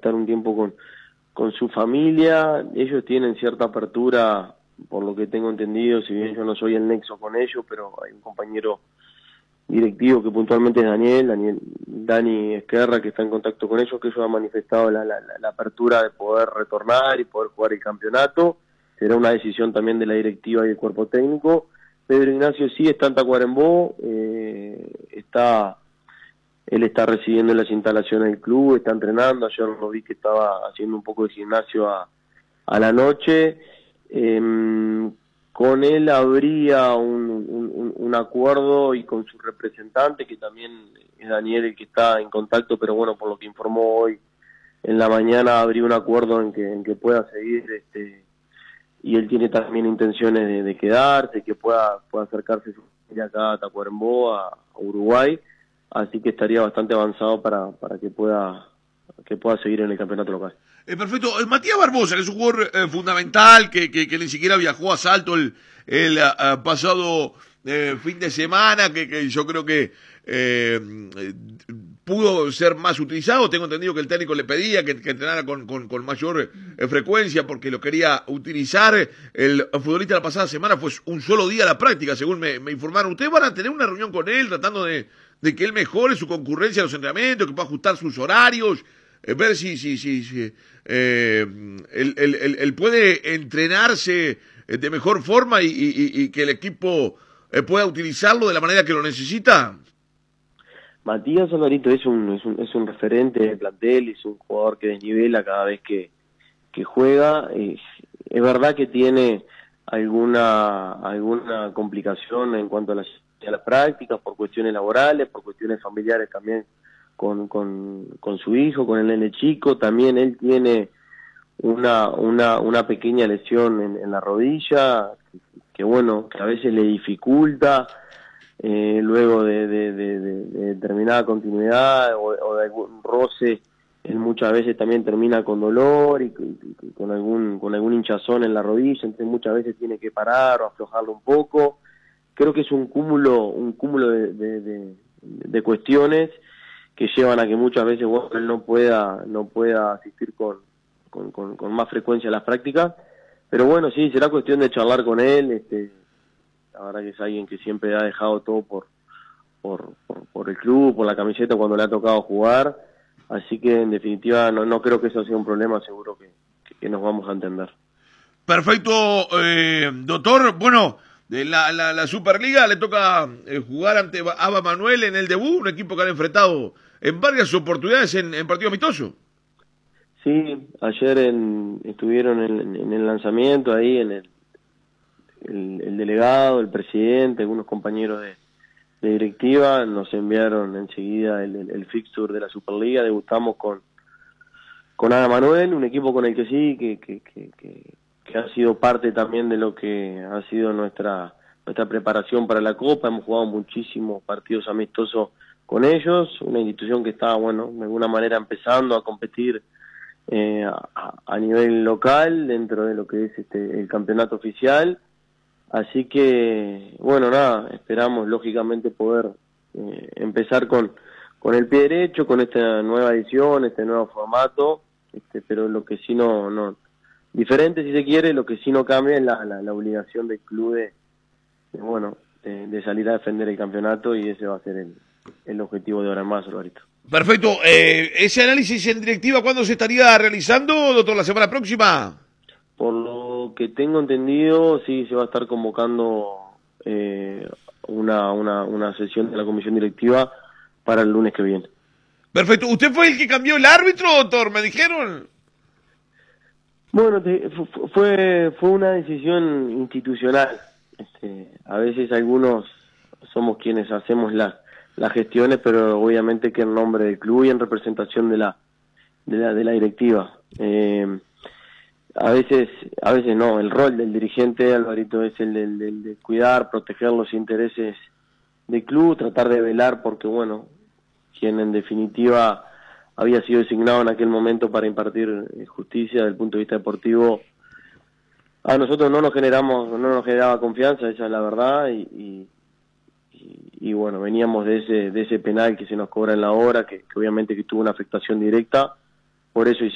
estar un tiempo con su familia. Ellos tienen cierta apertura, por lo que tengo entendido, si bien yo no soy el nexo con ellos, pero hay un compañero directivo que puntualmente es Dani Esquerra, que está en contacto con ellos, que ellos han manifestado la apertura de poder retornar y poder jugar el campeonato. Será una decisión también de la directiva y del cuerpo técnico. Pedro Ignacio sí está en Tacuarembó, él está recibiendo las instalaciones del club, está entrenando. Ayer lo vi que estaba haciendo un poco de gimnasio a la noche. Con él habría un acuerdo, y con su representante, que también es Daniel el que está en contacto, pero bueno, por lo que informó hoy en la mañana, habría un acuerdo en que pueda seguir, y él tiene también intenciones de quedarse, que pueda acercarse de acá a Tacuarembó, a Uruguay, así que estaría bastante avanzado para que pueda seguir en el campeonato local. Perfecto. Matías Barbosa, que es un jugador fundamental, que ni siquiera viajó a Salto el pasado fin de semana, que yo creo que pudo ser más utilizado. Tengo entendido que el técnico le pedía que entrenara con mayor frecuencia porque lo quería utilizar. El futbolista la pasada semana fue un solo día a la práctica, según me informaron. ¿Ustedes van a tener una reunión con él tratando de que él mejore su concurrencia a los entrenamientos, que pueda ajustar sus horarios? Ver si él puede entrenarse de mejor forma y que el equipo pueda utilizarlo de la manera que lo necesita? Matías Alvarito es un referente del plantel, es un jugador que desnivela cada vez que juega. Es verdad que tiene alguna complicación en cuanto a las prácticas, por cuestiones laborales, por cuestiones familiares también, con su hijo, con el nene chico. También él tiene una pequeña lesión en la rodilla, que bueno, que a veces le dificulta luego de determinada continuidad o de algún roce. Él muchas veces también termina con dolor y con algún hinchazón en la rodilla, entonces muchas veces tiene que parar o aflojarlo un poco. Creo que es un cúmulo de cuestiones que llevan a que muchas veces él no pueda asistir con más frecuencia a las prácticas. Pero bueno, sí, será cuestión de charlar con él. La verdad que es alguien que siempre ha dejado todo por el club, por la camiseta cuando le ha tocado jugar, así que en definitiva no creo que eso sea un problema. Seguro que nos vamos a entender. Perfecto, doctor. Bueno, de la Superliga le toca jugar ante Aba Manuel en el debut, un equipo que han enfrentado en varias oportunidades en partido amistoso. Sí, ayer estuvieron en el lanzamiento ahí, en el delegado, el presidente, algunos compañeros de directiva, nos enviaron enseguida el fixture de la Superliga. Debutamos con Aba Manuel, un equipo con el que sí, que ha sido parte también de lo que ha sido nuestra preparación para la Copa. Hemos jugado muchísimos partidos amistosos con ellos, una institución que está, bueno, de alguna manera empezando a competir a nivel local dentro de lo que es el campeonato oficial. Así que, bueno, nada, esperamos lógicamente poder empezar con el pie derecho, con esta nueva edición, este nuevo formato, pero lo que sí no diferente si se quiere, lo que sí no cambia es la obligación del club de salir a defender el campeonato, y ese va a ser el objetivo de ahora en más, Alvarito. Perfecto. ¿Ese análisis en directiva cuándo se estaría realizando, doctor? ¿La semana próxima? Por lo que tengo entendido, sí, se va a estar convocando una sesión de la comisión directiva para el lunes que viene. Perfecto. ¿Usted fue el que cambió el árbitro, doctor? Me dijeron. Bueno, fue una decisión institucional. A veces algunos somos quienes hacemos las gestiones, pero obviamente que en nombre del club y en representación de la directiva. A veces no, el rol del dirigente, Alvarito, es el de cuidar, proteger los intereses del club, tratar de velar porque, bueno, quien en definitiva había sido designado en aquel momento para impartir justicia desde el punto de vista deportivo, a nosotros no nos generaba confianza, esa es la verdad, y bueno, veníamos de ese penal que se nos cobra en la hora, que obviamente que tuvo una afectación directa. Por eso